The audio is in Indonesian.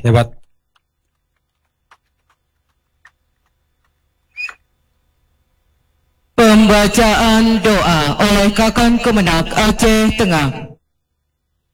hebat. Pembacaan doa oleh Kakan Kemenak Aceh Tengah.